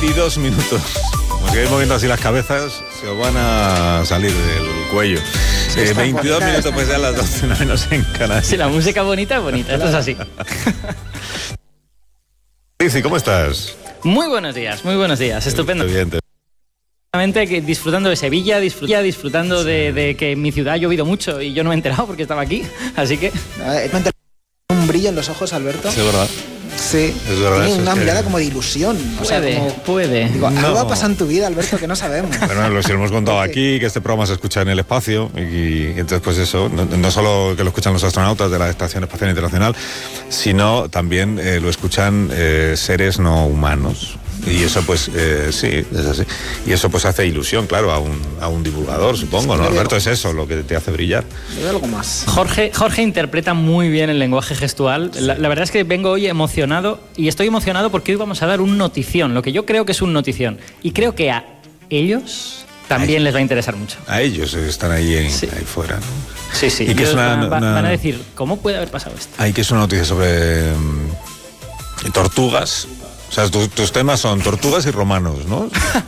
22 minutos. Como que moviendo así las cabezas, se os van a salir del cuello. 22 minutos, pues ya a las 12 menos en Canarias. Sí, la música bonita es bonita, esto es así. Lizzy, ¿cómo estás? Muy buenos días, estupendo. Bien, Disfrutando de Sevilla, disfrutando de que en mi ciudad ha llovido mucho y yo no me he enterado porque estaba aquí, así que... Un brillo en los ojos, Alberto. Sí, es verdad. Sí, es verdad, tiene una mirada como de ilusión. Puede. Digo, algo va a pasar en tu vida, Alberto, que no sabemos. Bueno, lo hemos contado aquí, que este programa se escucha en el espacio y entonces pues eso, no solo que lo escuchan los astronautas de la Estación Espacial Internacional, sino también lo escuchan seres no humanos. Y eso pues sí, es así. Y eso pues hace ilusión, claro, a un divulgador, supongo, ¿no, Alberto? Es eso lo que te hace brillar. Veo algo más. Jorge interpreta muy bien el lenguaje gestual. Sí. La verdad es que vengo hoy emocionado y estoy emocionado porque hoy vamos a dar un notición, lo que yo creo que es un notición. Y creo que a ellos también les va a interesar mucho. A ellos están ahí fuera, ¿no? Sí. Y que van a decir, ¿cómo puede haber pasado esto? Hay que es una noticia sobre tortugas. O sea, tus temas son tortugas y romanos, ¿no?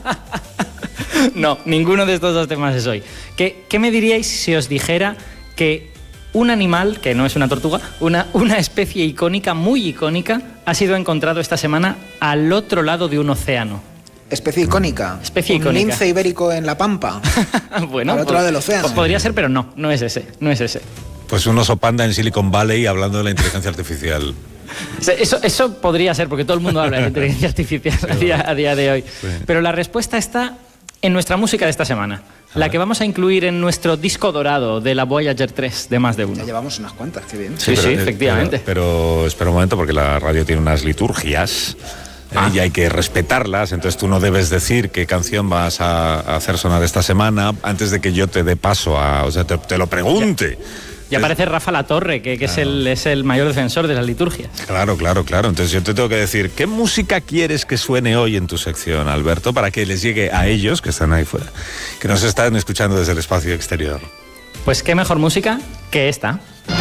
No, ninguno de estos dos temas es hoy. ¿Qué me diríais si os dijera que un animal, que no es una tortuga, una especie icónica, muy icónica, ha sido encontrado esta semana al otro lado de un océano? Especie icónica. Un lince ibérico en la Pampa. Bueno, al otro lado del océano. Pues podría ser, pero no es ese. Pues un oso panda en Silicon Valley hablando de la inteligencia artificial. Eso podría ser, porque todo el mundo habla de inteligencia artificial a día de hoy. Sí. Pero la respuesta está en nuestra música de esta semana, la que vamos a incluir en nuestro disco dorado de la Voyager 3 de Más de Uno. Ya llevamos unas cuantas, qué bien. Sí, efectivamente. Pero espera un momento, porque la radio tiene unas liturgias y hay que respetarlas, entonces tú no debes decir qué canción vas a hacer sonar esta semana antes de que yo te dé paso te lo pregunte. Y aparece Rafa Latorre, que es el mayor defensor de las liturgias. Claro. Entonces yo te tengo que decir, ¿qué música quieres que suene hoy en tu sección, Alberto, para que les llegue a ellos, que están ahí fuera, que nos están escuchando desde el espacio exterior? Pues qué mejor música que esta.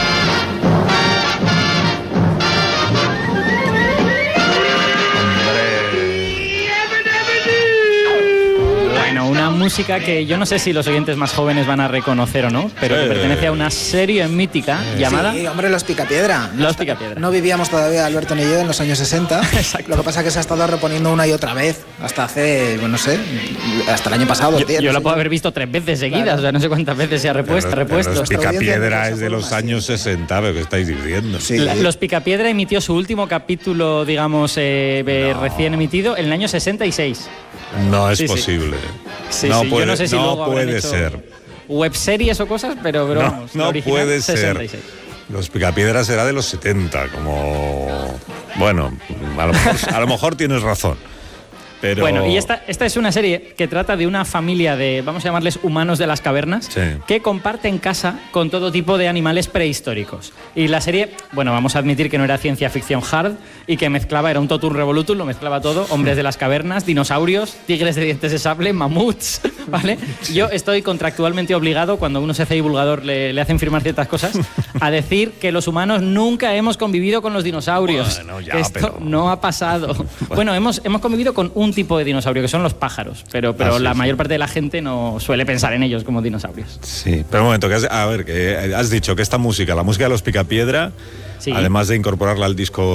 Música que yo no sé si los oyentes más jóvenes van a reconocer o no, pero que pertenece a una serie mítica llamada... Sí, hombre, Los Picapiedra. Los Picapiedra. No vivíamos todavía, Alberto ni yo, en los años 60. Exacto. Lo que pasa es que se ha estado reponiendo una y otra vez, hasta hace, no sé, hasta el año pasado. Yo la puedo haber visto 3 veces seguidas, claro. O sea, no sé cuántas veces se ha repuesto. Los Picapiedra es de los años 60, ¿qué estáis diciendo? Sí. Los Picapiedra emitió su último capítulo, digamos, recién emitido en el año 66. No es posible. Sí, yo no sé si luego puede ser. Webseries o cosas, pero vamos. No puede 66. Ser. Los Picapiedras será de los 70, como... Bueno, a lo mejor tienes razón. Pero... Bueno, y esta es una serie que trata de una familia de, vamos a llamarles humanos de las cavernas, que comparten casa con todo tipo de animales prehistóricos. Y la serie, bueno, vamos a admitir que no era ciencia ficción hard y que era un totum revolutum, lo mezclaba todo, hombres de las cavernas, dinosaurios, tigres de dientes de sable, mamuts, ¿vale? Yo estoy contractualmente obligado, cuando uno se hace divulgador le hacen firmar ciertas cosas, a decir que los humanos nunca hemos convivido con los dinosaurios. Bueno, ya, que esto no ha pasado. Bueno, hemos convivido con un tipo de dinosaurio, que son los pájaros, pero la mayor parte de la gente no suele pensar en ellos como dinosaurios. Sí, pero un momento, que has dicho que esta música, la música de Los Picapiedra, además de incorporarla al disco